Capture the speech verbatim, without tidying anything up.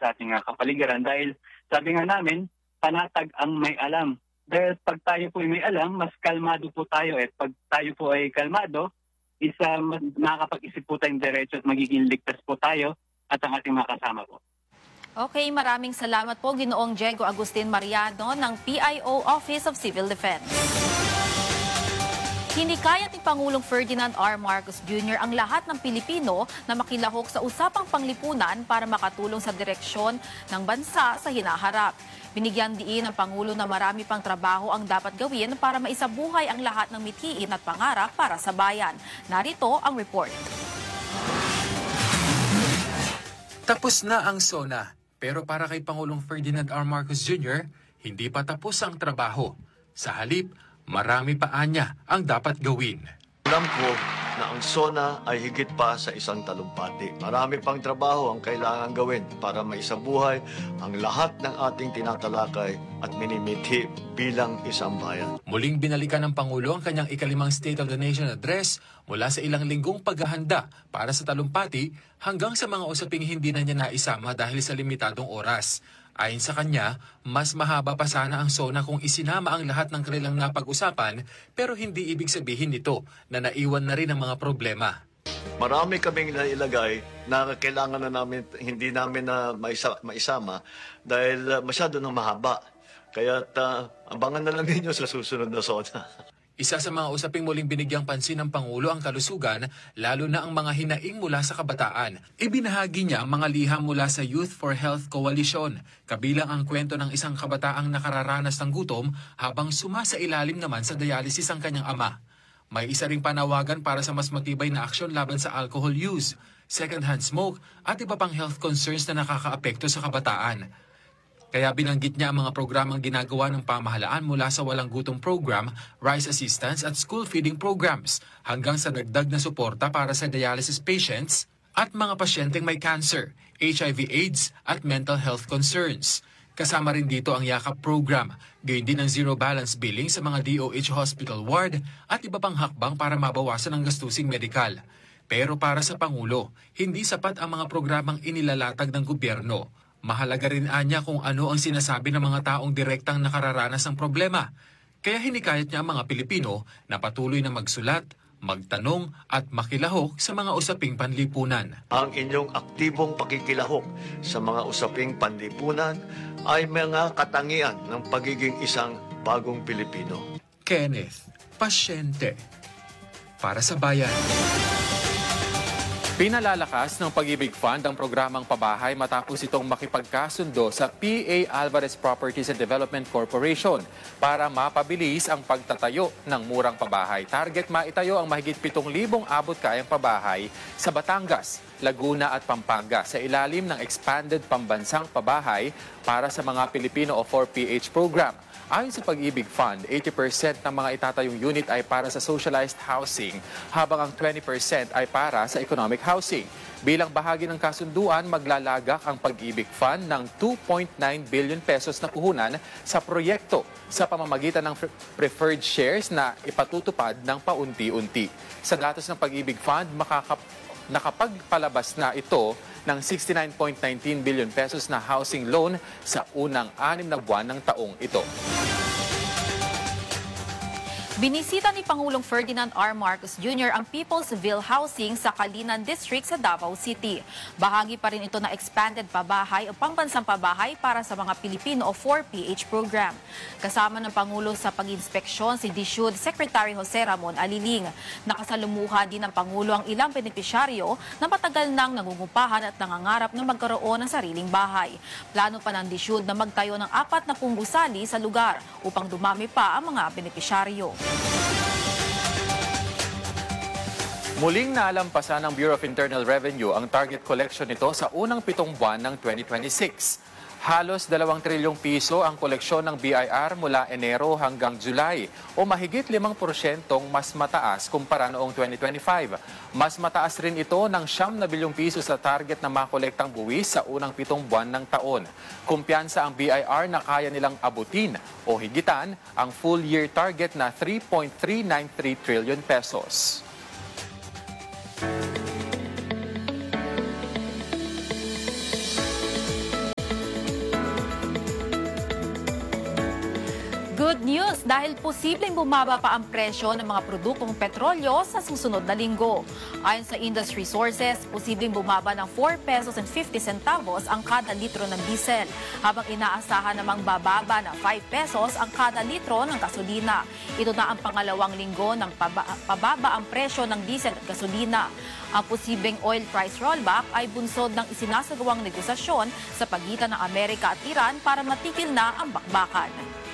sa ating uh, kapaligiran dahil sabi nga namin, panatag ang may alam. Dahil pag tayo po ay may alam, mas kalmado po tayo. At pag tayo po ay kalmado, isa makakapag-isip po tayong diretso at magiging ligtas po tayo at ang ating mga kasama po. Okay, maraming salamat po Ginoong Diego Agustin Mariano ng P I O Office of Civil Defense. Hinikayat ni Pangulong Ferdinand R. Marcos Junior ang lahat ng Pilipino na makilahok sa usapang panglipunan para makatulong sa direksyon ng bansa sa hinaharap. Binigyan diin ng Pangulo na marami pang trabaho ang dapat gawin para maisabuhay ang lahat ng mithiin at pangarap para sa bayan. Narito ang report. Tapos na ang SONA, pero para kay Pangulong Ferdinand R. Marcos Junior, hindi pa tapos ang trabaho. Sa halip, marami pa anya ang dapat gawin. Alam ko na ang SONA ay higit pa sa isang talumpati. Marami pang trabaho ang kailangan gawin para maisabuhay ang lahat ng ating tinatalakay at minimithi bilang isang bayan. Muling binalikan ng Pangulo ang kanyang ikalimang State of the Nation address mula sa ilang linggong paghahanda para sa talumpati hanggang sa mga usaping hindi na niya naisama dahil sa limitadong oras. Ayon sa kanya, mas mahaba pa sana ang SONA kung isinama ang lahat ng kanilang napag-usapan pero hindi ibig sabihin nito na naiwan na rin ang mga problema. Marami kaming nailagay na kailangan na namin, hindi namin na maisa, maisama dahil uh, masyado nang mahaba. Kaya uh, abangan na lang ninyo sa susunod na SONA. Isa sa mga usaping muling binigyang pansin ng Pangulo ang kalusugan, lalo na ang mga hinaing mula sa kabataan. Ibinahagi niya ang mga liham mula sa Youth for Health Coalition, kabilang ang kwento ng isang kabataang nakararanas ng gutom habang sumasailalim naman sa dialysis ang kanyang ama. May isa ring panawagan para sa mas matibay na aksyon laban sa alcohol use, second-hand smoke at iba pang health concerns na nakakaapekto sa kabataan. Kaya binanggit niya ang mga programang ginagawa ng pamahalaan mula sa Walang Gutom Program, Rice Assistance at School Feeding Programs hanggang sa dagdag na suporta para sa dialysis patients at mga pasyenteng may cancer, H I V AIDS at mental health concerns. Kasama rin dito ang Yakap Program, gayon din ang zero balance billing sa mga D O H hospital ward at iba pang hakbang para mabawasan ang gastusing medikal. Pero para sa Pangulo, hindi sapat ang mga programang inilalatag ng gobyerno. Mahalaga rin anya kung ano ang sinasabi ng mga taong direktang nakararanas ng problema. Kaya hinikayat niya ang mga Pilipino na patuloy na magsulat, magtanong at makilahok sa mga usaping panlipunan. Ang inyong aktibong pakikilahok sa mga usaping panlipunan ay mga katangian ng pagiging isang bagong Pilipino. Kenneth, pasyente para sa bayan. Pinalalakas ng Pag-ibig Fund ang programang pabahay matapos itong makipagkasundo sa P A Alvarez Properties and Development Corporation para mapabilis ang pagtatayo ng murang pabahay. Target maitayo ang mahigit pitong libong abot kayang pabahay sa Batangas, Laguna at Pampanga sa ilalim ng Expanded Pambansang Pabahay para sa mga Pilipino o four P H program. Ayon sa Pag-ibig Fund, eighty percent ng mga itatayong unit ay para sa socialized housing, habang ang twenty percent ay para sa economic housing. Bilang bahagi ng kasunduan, maglalagak ang Pag-ibig Fund ng two point nine billion pesos na puhunan sa proyekto sa pamamagitan ng preferred shares na ipatutupad ng paunti-unti. Sa datos ng Pag-ibig Fund, makakap nakapagpalabas na ito ng sixty-nine point one nine billion pesos na housing loan sa unang anim na buwan ng taong ito. Binisita ni Pangulong Ferdinand R. Marcos Junior ang Peoplesville Housing sa Calinan District sa Davao City. Bahagi pa rin ito na expanded pabahay o pangbansang pabahay para sa mga Pilipino o four P H program. Kasama ng Pangulo sa pag-inspeksyon si D S U D Secretary Jose Ramon Aliling. Nakasalumuha din ng Pangulo ang ilang benepisyaryo na matagal nang nangungupahan at nangangarap na magkaroon ng sariling bahay. Plano pa ng D S U D na magtayo ng apat na gusali sa lugar upang dumami pa ang mga benepisyaryo. Muling nalampasan ng Bureau of Internal Revenue ang target collection nito sa unang pitong buwan ng twenty twenty-six. Halos dalawang trilyong piso ang koleksyon ng B I R mula Enero hanggang July o mahigit limang porsyentong mas mataas kumpara noong twenty twenty-five. Mas mataas rin ito ng siyam na bilyong piso sa target na makolektang buwis sa unang pitong buwan ng taon. Kumpiyansa ang B I R na kaya nilang abutin o higitan ang full year target na three point three nine three trillion pesos. Good news dahil posibleng bumaba pa ang presyo ng mga produktong petrolyo sa susunod na linggo. Ayon sa industry sources, posibleng bumaba ng four pesos and fifty centavos ang kada litro ng diesel, habang inaasahan namang bababa ng five pesos ang kada litro ng gasolina. Ito na ang pangalawang linggo ng paba- pababa ang presyo ng diesel at gasolina. Ang posibleng oil price rollback ay bunsod ng isinasagawang negosasyon sa pagitan ng Amerika at Iran para matigil na ang bakbakan.